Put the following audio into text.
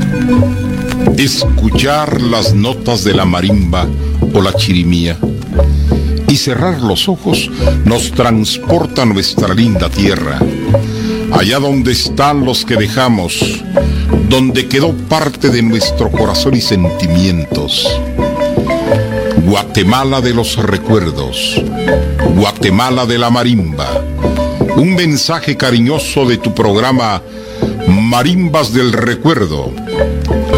Escuchar las notas de la marimba o la chirimía y cerrar los ojos nos transporta a nuestra linda tierra, allá donde están los que dejamos, donde quedó parte de nuestro corazón y sentimientos. Guatemala de los recuerdos, Guatemala de la marimba. Un mensaje cariñoso de tu programa Marimbas del Recuerdo,